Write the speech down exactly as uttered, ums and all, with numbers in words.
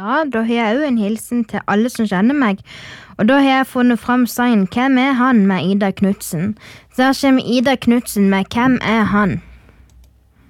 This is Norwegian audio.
Ja, da har jeg jo en hilsen til alle som kjenner meg, og da har jeg funnet fram sangen «Hvem er han?» med Ida Knudsen. Så her kommer Ida Knudsen med «Hvem er han?»